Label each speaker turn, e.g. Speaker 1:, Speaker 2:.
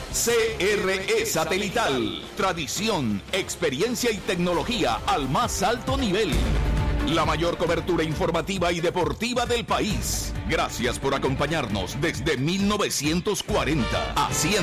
Speaker 1: CRE Satelital. Tradición, experiencia y tecnología al más alto nivel. La mayor cobertura informativa y deportiva del país. Gracias por acompañarnos desde 1940. Haciendo